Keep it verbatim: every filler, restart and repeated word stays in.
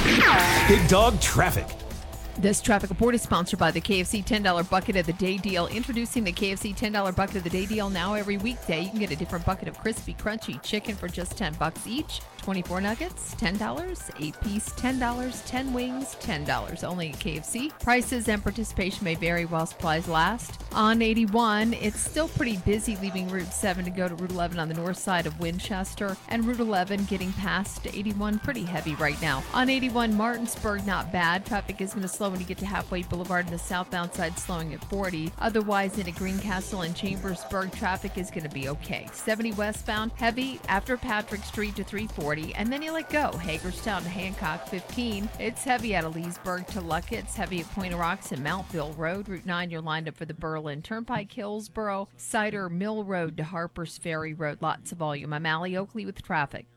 Big Dog Traffic. This traffic report is sponsored by the K F C ten dollars Bucket of the Day deal. Introducing the K F C ten dollars Bucket of the Day deal now every weekday. You can get a different bucket of crispy, crunchy chicken for just ten bucks each. twenty-four nuggets, ten dollars. eight piece, ten dollars. ten wings, ten dollars. Only at K F C. Prices and participation may vary while supplies last. On eighty-one, it's still pretty busy leaving Route seven to go to Route eleven on the north side of Winchester. And Route eleven getting past eighty-one pretty heavy right now. On eighty-one, Martinsburg not bad. Traffic is going to slow when you get to Halfway Boulevard and the southbound side slowing at forty. Otherwise, into Greencastle and Chambersburg, traffic is going to be okay. seventy westbound, heavy after Patrick Street to three forty, and then you let go. Hagerstown to Hancock, fifteen. It's heavy out of Leesburg to Luckett. It's heavy at Point of Rocks and Mountville Road. Route nine, you're lined up for the Berlin Turnpike, Hillsboro, Cider Mill Road to Harper's Ferry Road. Lots of volume. I'm Allie Oakley with traffic.